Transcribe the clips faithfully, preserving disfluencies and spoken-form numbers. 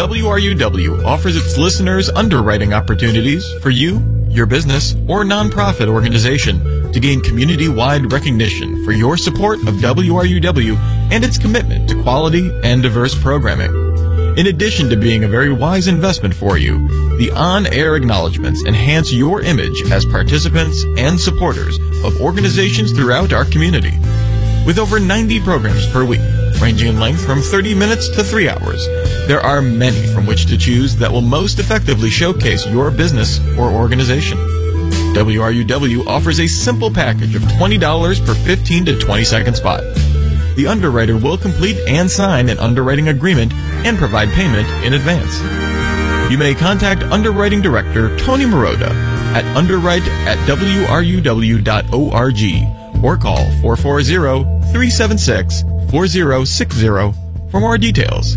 W R U W offers its listeners underwriting opportunities for you, your business, or nonprofit organization to gain community-wide recognition for your support of W R U W and its commitment to quality and diverse programming. In addition to being a very wise investment for you, the on-air acknowledgments enhance your image as participants and supporters of organizations throughout our community. With over ninety programs per week, ranging in length from thirty minutes to three hours, there are many from which to choose that will most effectively showcase your business or organization. W R U W offers a simple package of twenty dollars per fifteen to twenty second spot. The underwriter will complete and sign an underwriting agreement and provide payment in advance. You may contact Underwriting Director Tony Maroda at underwrite at W R U W dot org or call four four zero, three seven six, four zero six zero for more details.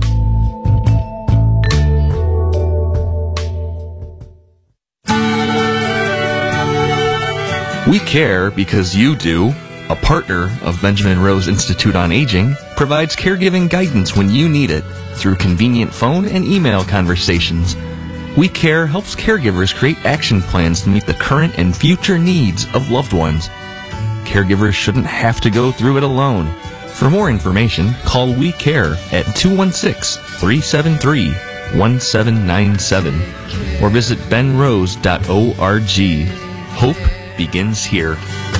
We care because you do. A partner of Benjamin Rose Institute on Aging provides caregiving guidance when you need it through convenient phone and email conversations. We Care helps caregivers create action plans to meet the current and future needs of loved ones. Caregivers shouldn't have to go through it alone. For more information, call We Care at two one six, three seven three, one seven nine seven or visit ben rose dot org. Hope begins here.